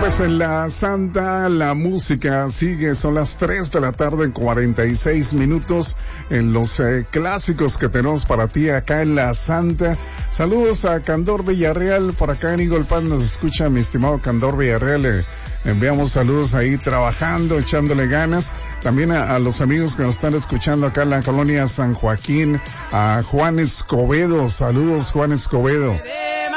Pues en la Santa la música sigue, son las 3 de la tarde en 46 minutos en los clásicos que tenemos para ti acá en la Santa. Saludos a Candor Villarreal, por acá en Eagle Pass nos escucha mi estimado Candor Villarreal, le enviamos saludos ahí trabajando, echándole ganas. También a los amigos que nos están escuchando acá en la colonia San Joaquín, a Juan Escobedo, saludos Juan Escobedo.